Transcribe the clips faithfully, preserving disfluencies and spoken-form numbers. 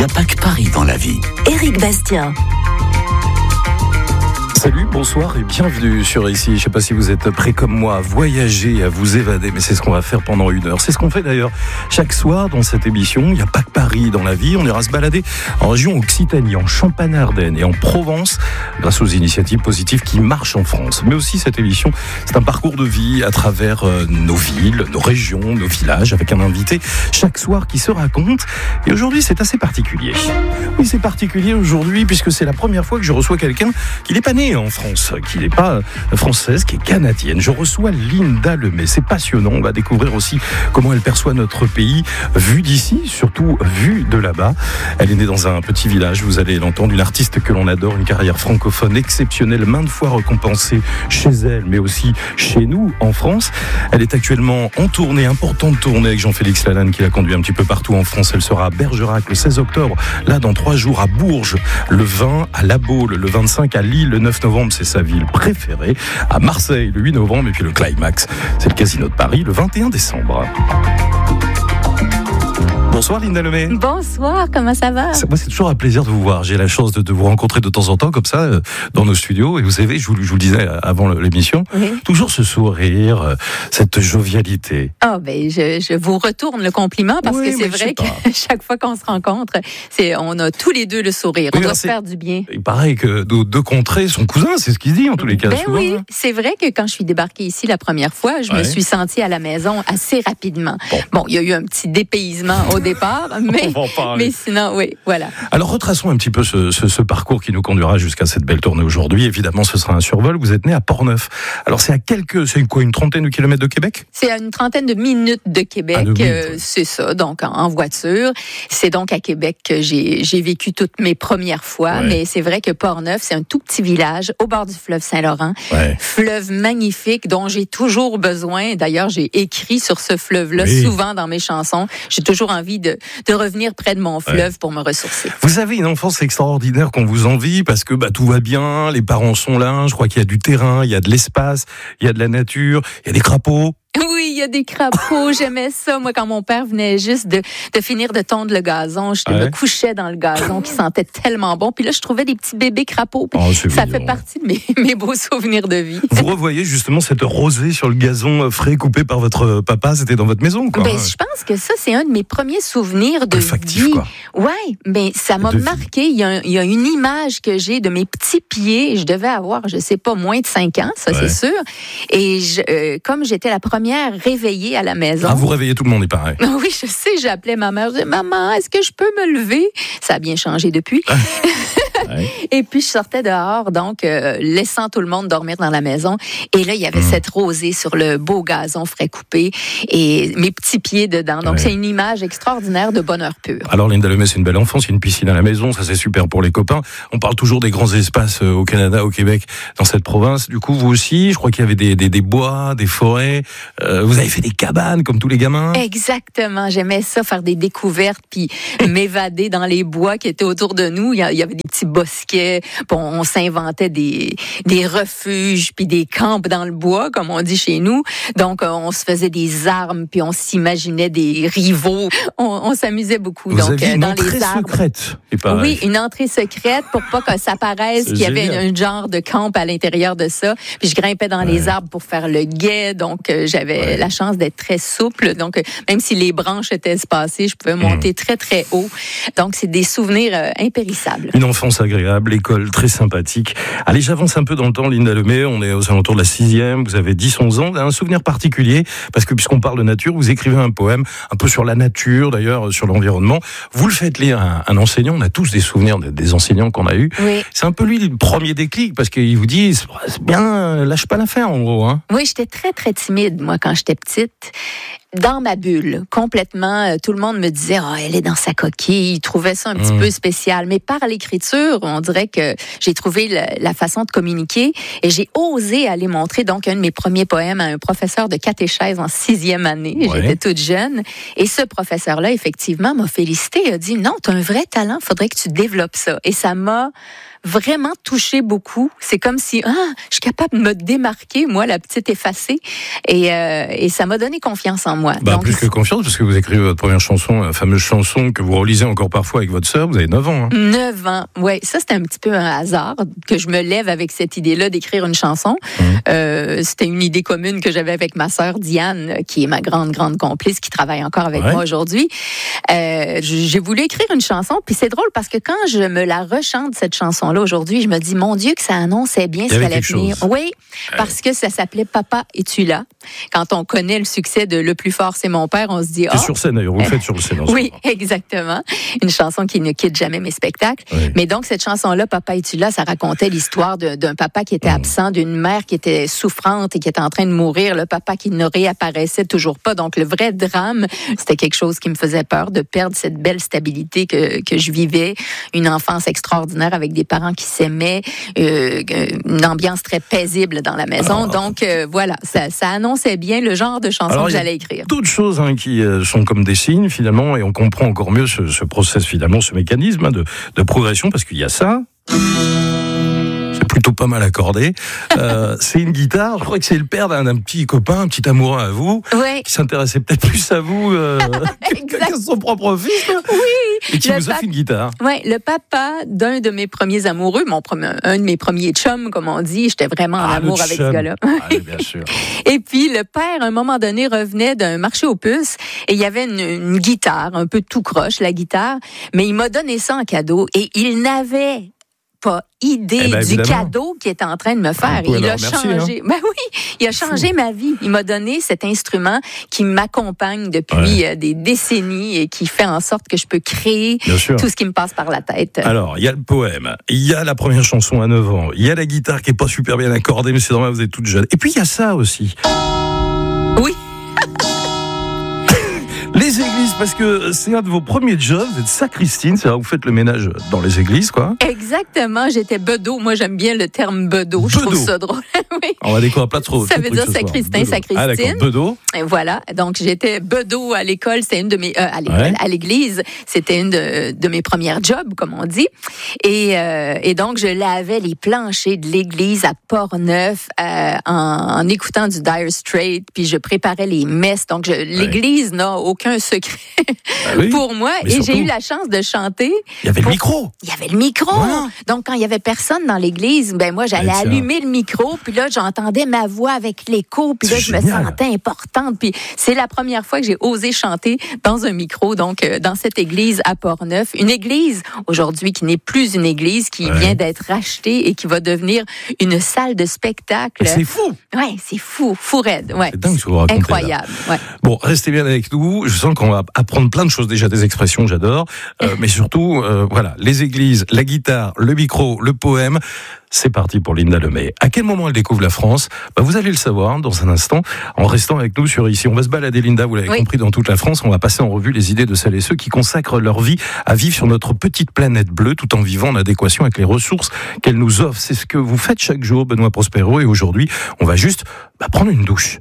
n'y a pas que Paris dans la vie. Éric Bastien. Salut, bonsoir et bienvenue sur ici. Je ne sais pas si vous êtes prêts comme moi à voyager, à vous évader, mais c'est ce qu'on va faire pendant une heure. C'est ce qu'on fait d'ailleurs chaque soir dans cette émission. Il n'y a pas que Paris dans la vie. On ira se balader en région Occitanie, en Champagne-Ardenne et en Provence grâce aux initiatives positives qui marchent en France. Mais aussi cette émission, c'est un parcours de vie à travers nos villes, nos régions, nos villages avec un invité chaque soir qui se raconte. Et aujourd'hui, c'est assez particulier. Oui, c'est particulier aujourd'hui puisque c'est la première fois que je reçois quelqu'un qui n'est pas né en France, qui n'est pas française, qui est canadienne. Je reçois Linda Lemay. C'est passionnant. On va découvrir aussi comment elle perçoit notre pays vu d'ici, surtout vu de là-bas. Elle est née dans un petit village. Vous allez l'entendre, une artiste que l'on adore, une carrière francophone exceptionnelle, maintes fois récompensée chez elle, mais aussi chez nous en France. Elle est actuellement en tournée, importante tournée avec Jean-Félix Lalanne qui l'a conduit un petit peu partout en France. Elle sera à Bergerac le seize octobre, là dans trois jours à Bourges, le vingt à La Baule, le vingt-cinq à Lille, le neuf novembre, c'est sa ville préférée, à Marseille le huit novembre, et puis le climax, c'est le Casino de Paris le vingt et un décembre. Bonsoir Linda Lemay. Bonsoir, comment ça va? Moi, c'est toujours un plaisir de vous voir. J'ai la chance de, de vous rencontrer de temps en temps comme ça euh, dans nos studios. Et vous savez, je vous, je vous le disais avant l'émission, oui. Toujours ce sourire, euh, cette jovialité. Ah oh, ben, je, je vous retourne le compliment parce oui, que c'est vrai que chaque fois qu'on se rencontre, c'est, on a tous les deux le sourire. Oui, on doit se faire du bien. Il paraît que nos deux contrées sont cousins, c'est ce qu'il dit en tous les cas. Ben souvent, oui, hein. C'est vrai que quand je suis débarquée ici la première fois, je ouais. me suis sentie à la maison assez rapidement. Bon, bon il y a eu un petit dépaysement au départ, mais, mais sinon, oui, voilà. Alors, retraçons un petit peu ce, ce, ce parcours qui nous conduira jusqu'à cette belle tournée aujourd'hui. Évidemment, ce sera un survol. Vous êtes né à Portneuf. Alors, c'est à quelques, c'est quoi, une trentaine de kilomètres de Québec? C'est à une trentaine de minutes de Québec. Ah, de minutes, euh, oui. C'est ça, donc en, en voiture. C'est donc à Québec que j'ai, j'ai vécu toutes mes premières fois. Ouais. Mais c'est vrai que Portneuf, c'est un tout petit village au bord du fleuve Saint-Laurent. Ouais. Fleuve magnifique dont j'ai toujours besoin. D'ailleurs, j'ai écrit sur ce fleuve-là oui. souvent dans mes chansons. J'ai toujours envie de de revenir près de mon fleuve ouais. pour me ressourcer. Vous avez une enfance extraordinaire qu'on vous envie parce que bah, tout va bien, les parents sont là, je crois qu'il y a du terrain, il y a de l'espace, il y a de la nature, il y a des crapauds. Oui, il y a des crapauds, j'aimais ça. Moi, quand mon père venait juste de, de finir de tondre le gazon, je ouais. me couchais dans le gazon qui sentait tellement bon. Puis là, je trouvais des petits bébés crapauds. Oh, ça mignon. Fait partie de mes, mes beaux souvenirs de vie. Vous revoyez justement cette rosée sur le gazon frais coupé par votre papa, c'était dans votre maison, quoi. Ben, je pense que ça, c'est un de mes premiers souvenirs de Olfactif, vie. Quoi. Ouais, mais ça m'a de marqué. Il y, a, il y a une image que j'ai de mes petits pieds. Je devais avoir, je sais pas, moins de cinq ans, ça, ouais. c'est sûr. Et je, euh, comme j'étais la première réveillée à la maison. Ah, vous réveillez tout le monde, il paraît. Oui, je sais, j'appelais ma mère, je disais, maman, est-ce que je peux me lever? Ça a bien changé depuis. Ouais. Et puis, je sortais dehors, donc, euh, laissant tout le monde dormir dans la maison. Et là, il y avait mmh. cette rosée sur le beau gazon frais coupé et mes petits pieds dedans. Donc, ouais. c'est une image extraordinaire de bonheur pur. Alors, Linda Lemay, c'est une belle enfance, il y a une piscine à la maison, ça c'est super pour les copains. On parle toujours des grands espaces au Canada, au Québec, dans cette province. Du coup, vous aussi, je crois qu'il y avait des, des, des bois, des forêts. Euh, vous avez fait des cabanes, comme tous les gamins. Exactement. J'aimais ça, faire des découvertes, puis m'évader dans les bois qui étaient autour de nous. Il y avait des petits bosquets. Bon, on s'inventait des, des refuges, puis des camps dans le bois, comme on dit chez nous. Donc, on se faisait des armes, puis on s'imaginait des rivaux. On, on s'amusait beaucoup. Vous donc, aviez une dans entrée les arbres. secrète. Oui, une entrée secrète pour pas que ça paraisse qu'il y avait un, un genre de camp à l'intérieur de ça. Puis je grimpais dans ouais. les arbres pour faire le guet. Donc, euh, j'avais ouais. la chance d'être très souple. Donc, euh, même si les branches étaient espacées, je pouvais monter mmh. très, très haut. Donc, c'est des souvenirs euh, impérissables. Une enfance agréable, école très sympathique. Allez, j'avance un peu dans le temps, Linda Lemay. On est aux alentours de la sixième. Vous avez dix onze ans. Un souvenir particulier, parce que puisqu'on parle de nature, vous écrivez un poème un peu sur la nature, d'ailleurs, sur l'environnement. Vous le faites lire à un, un enseignant. On a tous des souvenirs des enseignants qu'on a eus. Oui. C'est un peu lui le premier déclic, parce qu'il vous dit, c'est bien, lâche pas l'affaire, en gros. Hein. Oui, j'étais très, très timide, moi, quand j'étais petite. Dans ma bulle, complètement. Tout le monde me disait, oh, elle est dans sa coquille. Ils trouvaient ça un petit mmh. peu spécial. Mais par l'écriture, on dirait que j'ai trouvé la, la façon de communiquer et j'ai osé aller montrer donc un de mes premiers poèmes à un professeur de catéchèse en sixième année. Ouais. J'étais toute jeune. Et ce professeur-là, effectivement, m'a félicité. Il a dit, non, tu as un vrai talent. Faudrait que tu développes ça. Et ça m'a vraiment touché beaucoup. C'est comme si, ah, je suis capable de me démarquer, moi, la petite effacée. Et, euh, et ça m'a donné confiance en moi. Bah, Donc, plus que confiance, parce que vous écrivez votre première chanson, la fameuse chanson que vous relisez encore parfois avec votre sœur. Vous avez neuf ans. Hein. neuf ans. Ouais, ça, c'était un petit peu un hasard que je me lève avec cette idée-là d'écrire une chanson. Mmh. Euh, c'était une idée commune que j'avais avec ma sœur Diane, qui est ma grande, grande complice, qui travaille encore avec ouais. moi aujourd'hui. Euh, j'ai voulu écrire une chanson, puis c'est drôle parce que quand je me la rechante, cette chanson-là, aujourd'hui, je me dis, mon Dieu, que ça annonçait bien ce qu'elle allait venir. Oui, ouais. parce que ça s'appelait Papa, es-tu là? Quand on connaît le succès de Le plus fort, c'est mon père, on se dit... Ah, sur scène, d'ailleurs, vous le faites sur le scène. Oui, exactement. Une chanson qui ne quitte jamais mes spectacles. Oui. Mais donc, cette chanson-là, Papa, es-tu là? Ça racontait l'histoire de, d'un papa qui était mmh. absent, d'une mère qui était souffrante et qui était en train de mourir, le papa qui ne réapparaissait toujours pas. Donc, le vrai drame, c'était quelque chose qui me faisait peur, de perdre cette belle stabilité que, que je vivais, une enfance extraordinaire avec des parents qui s'aimaient, euh, une ambiance très paisible dans la maison. Alors, donc, euh, voilà, ça, ça annonçait bien le genre de chanson alors, que j'allais écrire. D'autres choses hein, qui euh, sont comme des signes, finalement, et on comprend encore mieux ce, ce process, finalement, ce mécanisme hein, de, de progression, parce qu'il y a ça... C'est plutôt pas mal accordé. Euh, c'est une guitare. Je crois que c'est le père d'un, d'un petit copain, un petit amoureux à vous, ouais. qui s'intéressait peut-être plus à vous euh, qu'à son propre fils. Oui. Et qui vous a fait une guitare. Oui, le papa d'un de mes premiers amoureux, mon premier, un de mes premiers chums, comme on dit. J'étais vraiment en ah, amour avec ce gars-là. Ah, bien sûr. Et puis le père, à un moment donné, revenait d'un marché aux puces et il y avait une, une guitare, un peu tout croche, la guitare, mais il m'a donné ça en cadeau et il n'avait pas idée eh ben, du cadeau qu'il était en train de me faire. Il a remercier, changé. Hein? Ben oui, il a changé Fou. ma vie. Il m'a donné cet instrument qui m'accompagne depuis ouais. des décennies et qui fait en sorte que je peux créer tout ce qui me passe par la tête. Alors, il y a le poème, il y a la première chanson à neuf ans, il y a la guitare qui est pas super bien accordée, mais c'est normal, vous êtes toute jeune. Et puis il y a ça aussi. Oui. Les églises, parce que c'est un de vos premiers jobs, vous êtes sacristine, c'est-à-dire vous faites le ménage dans les églises, quoi. Exactement, j'étais bedeau. Moi, j'aime bien le terme bedeau, je trouve ça drôle. Oui. On va découvrir pas trop. Ça veut dire sacristain, sacristine. Ah, d'accord, bedeau. Et voilà, donc j'étais bedeau à l'école, c'était une de mes... Euh, à l'école, ouais. à l'église, c'était une de, de mes premières jobs, comme on dit. Et, euh, et donc, je lavais les planchers de l'église à Portneuf euh, en, en écoutant du Dire Straits, puis je préparais les messes. Donc, je, ouais. l'église n'a aucun secret ah oui, pour moi. Et surtout, j'ai eu la chance de chanter. Il y avait pour... le micro. Il y avait le micro. Voilà. Donc, quand il y avait personne dans l'église, ben moi, j'allais ben, allumer le micro, puis là, j'entendais ma voix avec l'écho, puis là, je génial. me sentais importante. Puis c'est la première fois que j'ai osé chanter dans un micro, donc euh, dans cette église à Portneuf. Une église, aujourd'hui, qui n'est plus une église, qui ouais. vient d'être rachetée et qui va devenir une salle de spectacle. Mais c'est fou. Oui, c'est fou. Fou raide. Ouais. C'est dingue ce que vous racontez. Incroyable. Ouais. Bon, restez bien avec nous. Je sens qu'on va apprendre plein de choses, déjà des expressions, j'adore. Euh, mais surtout, euh, voilà, les églises, la guitare, le micro, le poème. C'est parti pour Linda Lemay. À quel moment elle découvre la France ? Bah, vous allez le savoir dans un instant, en restant avec nous sur Ici. On va se balader, Linda, vous l'avez oui. compris, dans toute la France. On va passer en revue les idées de celles et ceux qui consacrent leur vie à vivre sur notre petite planète bleue, tout en vivant en adéquation avec les ressources qu'elle nous offre. C'est ce que vous faites chaque jour, Benoît Prospero. Et aujourd'hui, on va juste bah, prendre une douche.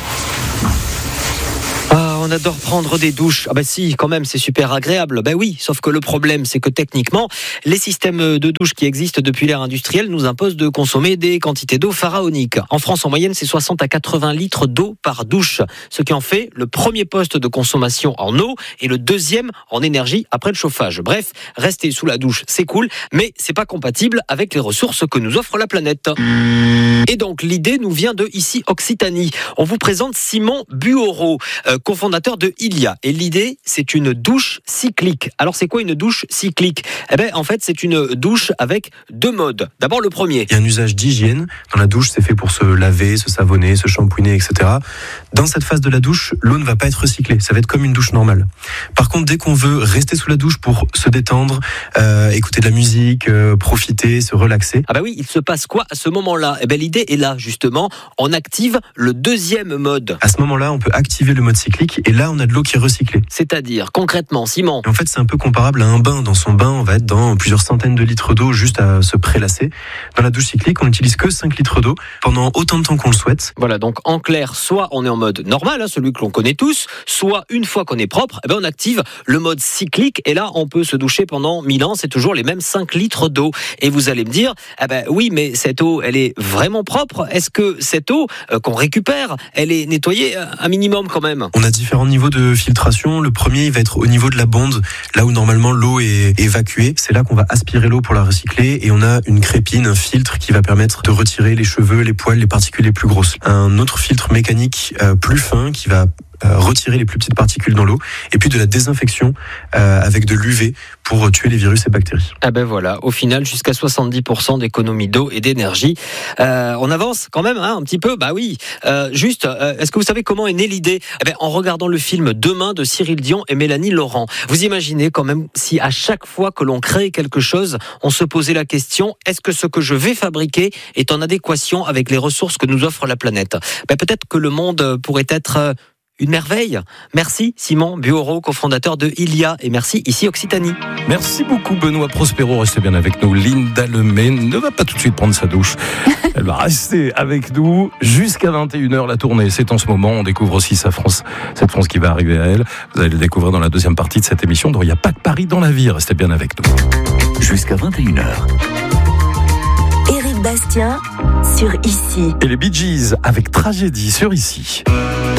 Ah, on adore prendre des douches. Ah bah si, quand même, c'est super agréable. Ben oui, sauf que le problème, c'est que techniquement, les systèmes de douche qui existent depuis l'ère industrielle nous imposent de consommer des quantités d'eau pharaoniques. En France, en moyenne, c'est soixante à quatre-vingts litres d'eau par douche, ce qui en fait le premier poste de consommation en eau et le deuxième en énergie après le chauffage. Bref, rester sous la douche, c'est cool, mais c'est pas compatible avec les ressources que nous offre la planète. Et donc, l'idée nous vient de Ici Occitanie. On vous présente Simon Buoreau, euh, cofondateur de Ilia. Et l'idée, c'est une douche cyclique. Alors, c'est quoi une douche cyclique ? Eh bien, en fait, c'est une douche avec deux modes. D'abord, le premier. Il y a un usage d'hygiène. Dans la douche, c'est fait pour se laver, se savonner, se shampouiner, et cetera. Dans cette phase de la douche, l'eau ne va pas être recyclée. Ça va être comme une douche normale. Par contre, dès qu'on veut rester sous la douche pour se détendre, euh, écouter de la musique, euh, profiter, se relaxer. Ah bah oui, il se passe quoi à ce moment-là ? Eh bien, l'idée est là, justement. On active le deuxième mode. À ce moment-là, on peut activer le mode cyclique Et là, on a de l'eau qui est recyclée. C'est-à-dire, concrètement, Simon? Et en fait, c'est un peu comparable à un bain. Dans son bain, on va être dans plusieurs centaines de litres d'eau juste à se prélasser. Dans la douche cyclique, on n'utilise que cinq litres d'eau pendant autant de temps qu'on le souhaite. Voilà, donc en clair, soit on est en mode normal, hein, celui que l'on connaît tous, soit une fois qu'on est propre, eh ben on active le mode cyclique et là, on peut se doucher pendant mille ans, c'est toujours les mêmes cinq litres d'eau. Et vous allez me dire, eh ben oui, mais cette eau, elle est vraiment propre. Est-ce que cette eau euh, qu'on récupère, elle est nettoyée euh, un minimum quand même? On a différents niveaux de filtration. Le premier, il va être au niveau de la bonde, là où normalement l'eau est évacuée. C'est là qu'on va aspirer l'eau pour la recycler et on a une crépine, un filtre qui va permettre de retirer les cheveux, les poils, les particules les plus grosses. Un autre filtre mécanique euh, plus fin qui va Euh, retirer les plus petites particules dans l'eau, et puis de la désinfection euh, avec de l'U V pour tuer les virus et bactéries. Ah ben voilà, au final jusqu'à soixante-dix pour cent d'économie d'eau et d'énergie. Euh, on avance quand même hein, un petit peu, bah oui. Euh, juste, euh, est-ce que vous savez comment est née l'idée? Eh ben, en regardant le film Demain de Cyril Dion et Mélanie Laurent. Vous imaginez quand même si à chaque fois que l'on crée quelque chose, on se posait la question, est-ce que ce que je vais fabriquer est en adéquation avec les ressources que nous offre la planète? Ben, peut-être que le monde pourrait être euh, une merveille. Merci Simon Bureau, cofondateur de Ilia, et merci ici Occitanie. Merci beaucoup Benoît Prospero, restez bien avec nous. Linda Lemay ne va pas tout de suite prendre sa douche. Elle va rester avec nous jusqu'à vingt et une heures la tournée. C'est en ce moment, on découvre aussi sa France, cette France qui va arriver à elle. Vous allez le découvrir dans la deuxième partie de cette émission dont il n'y a pas que Paris dans la vie. Restez bien avec nous. Jusqu'à vingt et une heures. Éric Bastien sur Ici. Et les Bee Gees avec Tragédie sur Ici.